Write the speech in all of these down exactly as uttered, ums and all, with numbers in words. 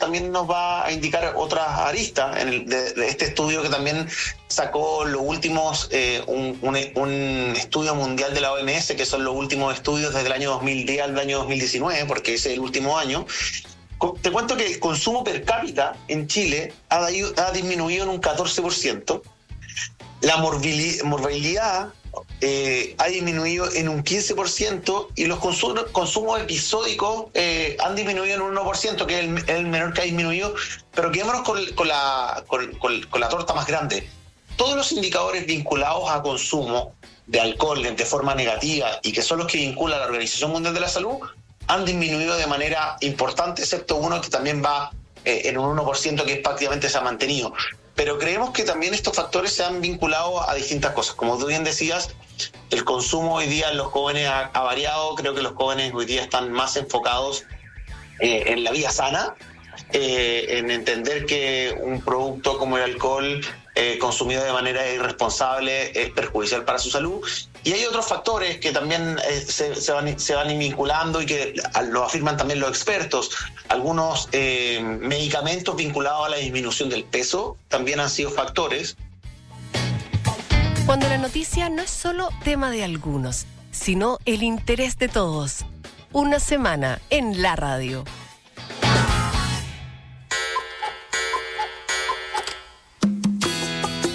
también nos va a indicar otras aristas en el, de, de este estudio que también sacó los últimos, eh, un, un, un estudio mundial de la O M S, que son los últimos estudios desde el año dos mil diez al año dos mil diecinueve, porque ese es el último año. Te cuento que el consumo per cápita en Chile ha, ha disminuido en un catorce por ciento. La morbilidad, morbilidad eh, ha disminuido en un quince por ciento y los consumos, consumos episódicos eh, han disminuido en un uno por ciento, que es el, el menor que ha disminuido. Pero quedémonos con, con, la, con, con, con la torta más grande. Todos los indicadores vinculados a consumo de alcohol de forma negativa y que son los que vincula la Organización Mundial de la Salud han disminuido de manera importante, excepto uno que también va eh, en un uno por ciento, que prácticamente se ha mantenido. Pero creemos que también estos factores se han vinculado a distintas cosas. Como tú bien decías, el consumo hoy día en los jóvenes ha, ha variado. Creo que los jóvenes hoy día están más enfocados eh, en la vida sana, eh, en entender que un producto como el alcohol eh, consumido de manera irresponsable es perjudicial para su salud. Y hay otros factores que también eh, se, se, van, se van vinculando y que lo afirman también los expertos. Algunos eh, medicamentos vinculados a la disminución del peso también han sido factores. Cuando la noticia no es solo tema de algunos, sino el interés de todos. Una semana en la radio.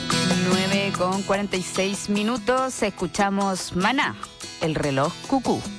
nueve con cuarenta y seis minutos, escuchamos Maná, el reloj cucú.